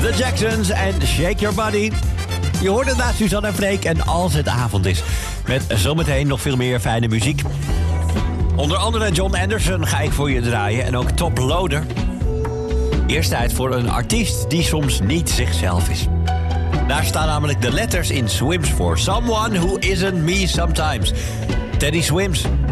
The Jacksons en Shake Your Body. Je hoort het naar Suzanne en Freek en Als het avond is. Met zometeen nog veel meer fijne muziek. Onder andere John Anderson ga ik voor je draaien en ook Top Loader. Eerst tijd voor een artiest die soms niet zichzelf is. Daar staan namelijk de letters in Swims voor. Someone who isn't me sometimes. Teddy Swims.